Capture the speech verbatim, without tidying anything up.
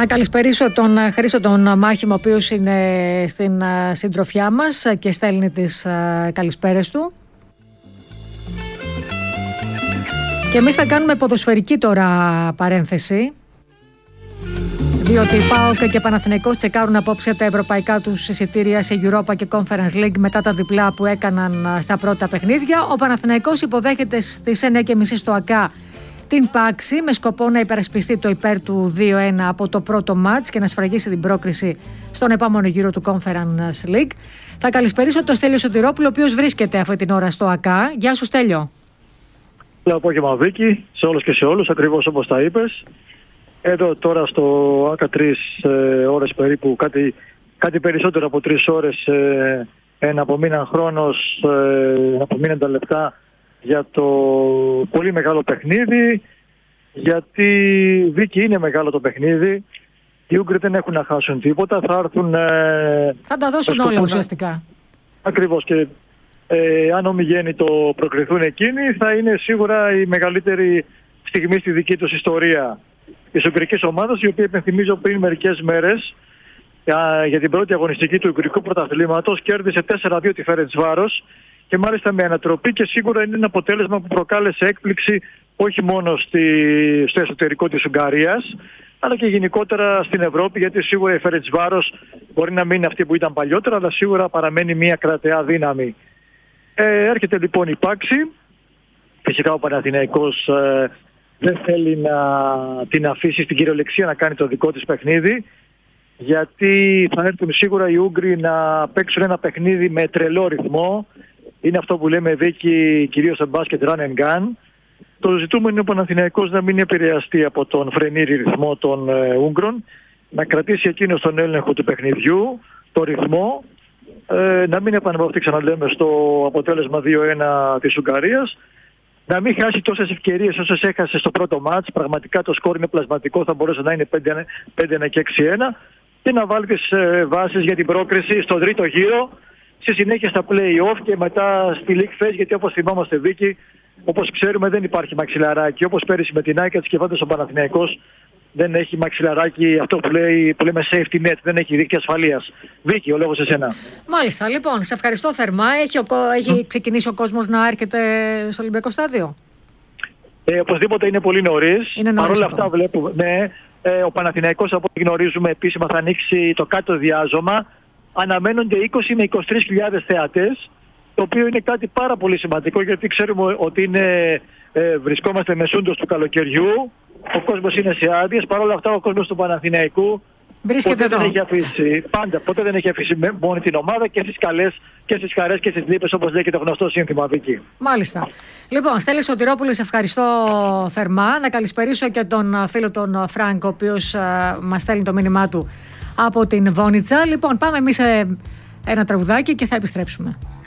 Να καλησπερίσω τον Χρήστο τον Μάχημο, ο οποίος είναι στην συντροφιά μας και στέλνει τις καλησπέρες του. Και εμείς θα κάνουμε ποδοσφαιρική τώρα παρένθεση, διότι η ΠΑΟΚ και Παναθηναϊκός τσεκάρουν απόψε τα ευρωπαϊκά τους εισιτήρια σε Europa και Conference League μετά τα διπλά που έκαναν στα πρώτα παιχνίδια. Ο Παναθηναϊκός υποδέχεται στις εννιά και μισή στο ΑΚΑ την Πάξη με σκοπό να υπερασπιστεί το υπέρ του δύο ένα από το πρώτο μάτς και να σφραγίσει την πρόκριση στον επόμενο γύρο του Conference League. Θα καλησπερίσω τον Στέλιο Σωτηρόπουλο, ο οποίος βρίσκεται αυτή την ώρα στο ΑΚΑ. Γεια σου, Στέλιο. Καλό απόγευμα, Βίκη, σε όλους και σε όλους, ακριβώς όπως τα είπες. Εδώ τώρα στο ΑΚΑ τρεις ε, ώρες περίπου, κάτι, κάτι περισσότερο από τρεις ώρες, ε, ένα απομείναν χρόνος, ε, απομείναν τα λεπτά για το πολύ μεγάλο παιχνίδι, γιατί Βίκη είναι μεγάλο το παιχνίδι. Οι Ούγγροι δεν έχουν να χάσουν τίποτα, θα έρθουν... Ε, θα τα δώσουν όλα να... ουσιαστικά. Ακριβώς, και ε, αν ομιγέννητο προκριθούν εκείνοι, θα είναι σίγουρα η μεγαλύτερη στιγμή στη δική τους ιστορία της Ουγγρικής ομάδας, η οποία, υπενθυμίζω, πριν μερικές μέρες για, για την πρώτη αγωνιστική του Ουγγρικού πρωταθλήματος κέρδισε τέσσερα δύο τη Φέρεντσβάρος, και μάλιστα με ανατροπή, και σίγουρα είναι ένα αποτέλεσμα που προκάλεσε έκπληξη όχι μόνο στη, στο εσωτερικό της Ουγγαρίας, αλλά και γενικότερα στην Ευρώπη, γιατί σίγουρα η Φέρεντσβάρος μπορεί να μην είναι αυτή που ήταν παλιότερα, αλλά σίγουρα παραμένει μια κρατεά δύναμη. Ε, έρχεται λοιπόν η Πάξη. Φυσικά ο Παναθηναϊκός ε, δεν θέλει να την αφήσει στην κυριολεξία να κάνει το δικό της παιχνίδι, γιατί θα έρθουν σίγουρα οι Ούγγροι να παίξουν ένα παιχνίδι με τρελό ρυθμό. Είναι αυτό που λέμε, Βίκη, κυρίως σε μπάσκετ run and gun. Το ζητούμενο είναι ο Παναθηναϊκός να μην επηρεαστεί από τον φρενήρι ρυθμό των ε, Ούγγρων, να κρατήσει εκείνο τον έλεγχο του παιχνιδιού, το ρυθμό, ε, να μην επαναπαυθεί, ξαναλέμε, στο αποτέλεσμα δύο ένα της Ουγγαρίας, να μην χάσει τόσες ευκαιρίες όσες έχασε στο πρώτο μάτς. Πραγματικά το σκορ είναι πλασματικό, θα μπορούσε να είναι πέντε ένα και έξι ένα, και να βάλει τις ε, βάσεις για την πρόκριση στον τρίτο γύρο, στη συνέχεια στα play-off και μετά στη League Phase, γιατί όπως θυμάμαστε, Βίκη, όπως ξέρουμε δεν υπάρχει μαξιλαράκι. Όπως πέρυσι με την Άικα και φέτος ο Παναθηναϊκός δεν έχει μαξιλαράκι, αυτό που, λέει, που λέμε safety net, δεν έχει δίκτυα ασφαλείας. Βίκη, ο λόγος σε σένα. Μάλιστα, λοιπόν, σε ευχαριστώ θερμά. Έχει, ο, έχει mm. ξεκινήσει ο κόσμος να έρχεται στο Ολυμπιακό Στάδιο? Ε, οπωσδήποτε είναι πολύ νωρίς. Παρ' όλα αυτά βλέπουμε, ναι, ε, ο Παναθηναϊκός, από ό,τι γνωρίζουμε, επίσημα θα ανοίξει το κάτω διάζωμα. Αναμένονται είκοσι με είκοσι τρεις χιλιάδες θεατές, το οποίο είναι κάτι πάρα πολύ σημαντικό, γιατί ξέρουμε ότι είναι, ε, βρισκόμαστε μεσούντος του καλοκαιριού, ο κόσμος είναι σε άδειες. Παρ' όλα αυτά ο κόσμος του Παναθηναϊκού βρίσκεται ποτέ εδώ. Δεν έχει αφήσει, πάντα, ποτέ δεν έχει αφήσει μόνη την ομάδα, και στις καλές και στις χαρές και στις λύπες, όπως λέει και το γνωστό σύνθημα, Βίκη. Μάλιστα. Λοιπόν, Στέλιο Σωτηρόπουλε, σε ευχαριστώ θερμά. Να καλησπερίσω και τον φίλο τον Φρανκ, ο οποίος uh, μας στέλνει το μήνυμά του από την Βόνιτσα. Λοιπόν, πάμε εμείς σε ένα τραγουδάκι και θα επιστρέψουμε.